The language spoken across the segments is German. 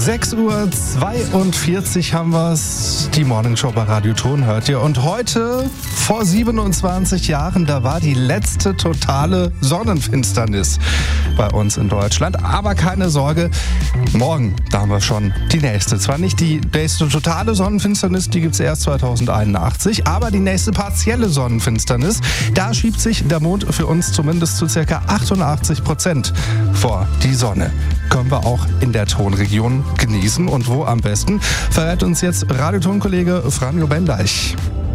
6:42 haben wir's. Die Morningshow bei Radio Ton hört ihr. Und heute, vor 27 Jahren, da war die letzte totale Sonnenfinsternis bei uns in Deutschland. Aber keine Sorge, morgen, da haben wir schon die nächste. Zwar nicht die nächste totale Sonnenfinsternis, die gibt's erst 2081, aber die nächste partielle Sonnenfinsternis, da schiebt sich der Mond für uns zumindest zu ca. 88% vor die Sonne. Können wir auch in der Tonregion genießen. Und wo am besten, verrät uns jetzt Radiotonkollege Franjo Bendeich.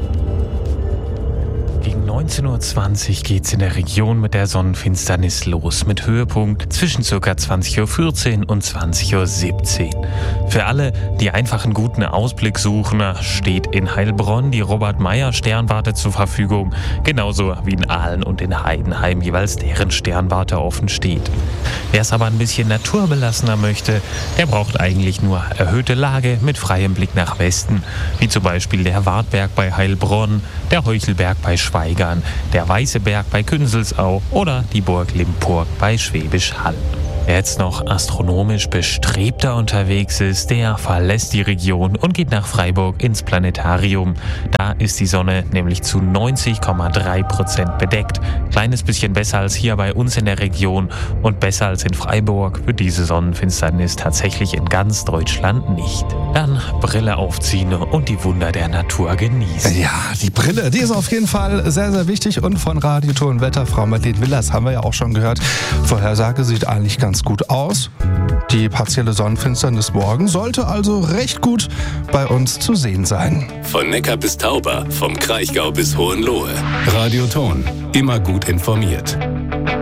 Gegen 19:20 Uhr geht's in der Region mit der Sonnenfinsternis los, mit Höhepunkt zwischen ca. 20:14 Uhr und 20:17 Uhr. Für alle, die einfach einen guten Ausblick suchen, steht in Heilbronn die Robert-Meyer-Sternwarte zur Verfügung, genauso wie in Aalen und in Heidenheim jeweils deren Sternwarte offen steht. Wer es aber ein bisschen naturbelassener möchte, der braucht eigentlich nur erhöhte Lage mit freiem Blick nach Westen, wie zum Beispiel der Wartberg bei Heilbronn, der Heuchelberg bei Schweigern, der Weiße Berg bei Künzelsau oder die Burg Limpurg bei Schwäbisch Hall. Wer jetzt noch astronomisch bestrebter unterwegs ist, der verlässt die Region und geht nach Freiburg ins Planetarium. Da ist die Sonne nämlich zu 90,3% bedeckt. Kleines bisschen besser als hier bei uns in der Region und besser als in Freiburg wird diese Sonnenfinsternis tatsächlich in ganz Deutschland nicht. Dann Brille aufziehen und die Wunder der Natur genießen. Ja, die Brille, die ist auf jeden Fall sehr, sehr wichtig. Und von Radioton Wetterfrau Madeleine Willers haben wir ja auch schon gehört. Vorhersage sieht eigentlich ganz gut aus. Die partielle Sonnenfinsternis morgen sollte also recht gut bei uns zu sehen sein. Von Neckar bis Tauber, vom Kraichgau bis Hohenlohe. Radio Ton, immer gut informiert.